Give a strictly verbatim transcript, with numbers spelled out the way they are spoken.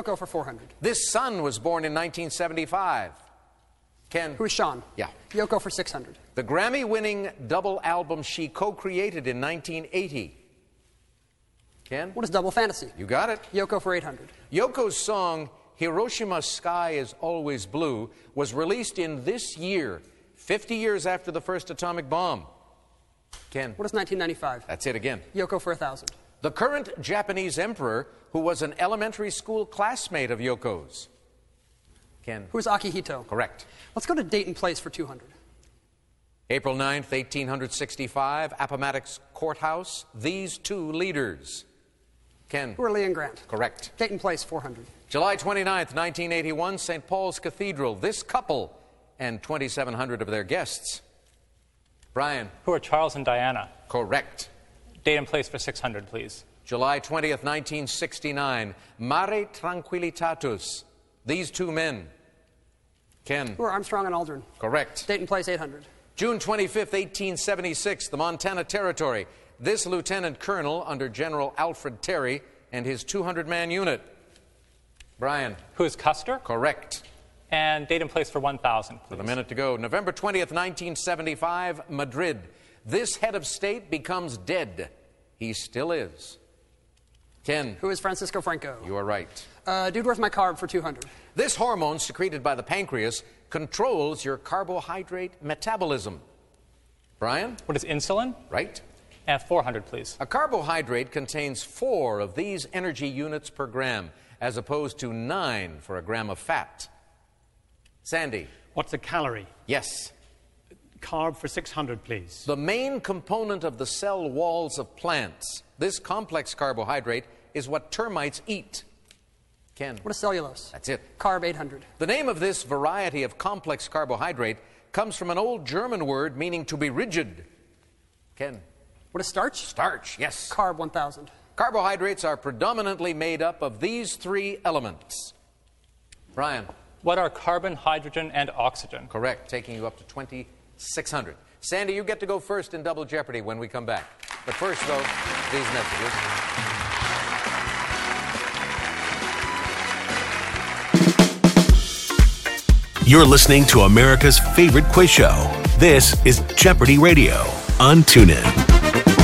Yoko for four hundred. This son was born in nineteen seventy-five. Ken? Who is Sean? Yeah. Yoko for six hundred. The Grammy-winning double album she co-created in nineteen eighty. Ken? What is Double Fantasy? You got it. Yoko for eight hundred. Yoko's song, Hiroshima Sky is Always Blue, was released in this year, fifty years after the first atomic bomb. Ken? What is nineteen ninety-five? That's it again. Yoko for one thousand. The current Japanese emperor, who was an elementary school classmate of Yoko's. Ken? Who is Akihito? Correct. Let's go to date and place for two hundred. April ninth, eighteen sixty-five, Appomattox Courthouse. These two leaders. Ken? Who are Lee and Grant? Correct. Date and place four hundred. July twenty-ninth, nineteen eighty-one, Saint Paul's Cathedral. This couple and twenty-seven hundred of their guests. Brian? Who are Charles and Diana? Correct. Date and place for six hundred, please. July twentieth, nineteen sixty-nine, Mare Tranquillitatis. These two men. Ken? Who are Armstrong and Aldrin? Correct. Date and place eight hundred. June twenty-fifth, eighteen seventy-six, the Montana Territory. This lieutenant colonel under General Alfred Terry and his two hundred man unit. Brian? Who is Custer? Correct. And date and place for one thousand, please. With a minute to go. November twentieth, nineteen seventy-five, Madrid. This head of state becomes dead. He still is. Ken? Who is Francisco Franco? You are right. Uh, dude, where's my carb for two hundred? This hormone secreted by the pancreas controls your carbohydrate metabolism. Brian? What is insulin? Right. And four hundred, please. A carbohydrate contains four of these energy units per gram, as opposed to nine for a gram of fat. Sandy? What's a calorie? Yes. Carb for six hundred, please. The main component of the cell walls of plants. This complex carbohydrate is what termites eat. Ken? What is cellulose? That's it. Carb eight hundred. The name of this variety of complex carbohydrate comes from an old German word meaning to be rigid. Ken? What is starch? Starch, yes. Carb one thousand. Carbohydrates are predominantly made up of these three elements. Brian? What are carbon, hydrogen, and oxygen? Correct, taking you up to twenty-six hundred. Sandy, you get to go first in Double Jeopardy when we come back. But first, though, these messages. You're listening to America's favorite quiz show. This is Jeopardy Radio on TuneIn.